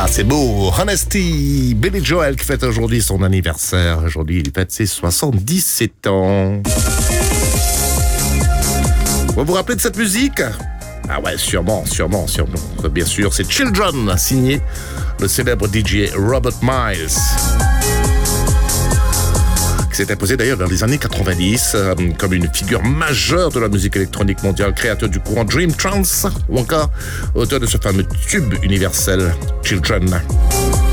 c'est beau. Honesty, Billy Joel qui fête aujourd'hui son anniversaire. Aujourd'hui, il fête ses 77 ans. Vous vous rappelez de cette musique? Ah ouais, sûrement. Bien sûr, c'est Children, signé le célèbre DJ Robert Miles, qui s'est imposé d'ailleurs dans les années 90 comme une figure majeure de la musique électronique mondiale, créateur du courant Dream Trance ou encore auteur de ce fameux tube universel Children.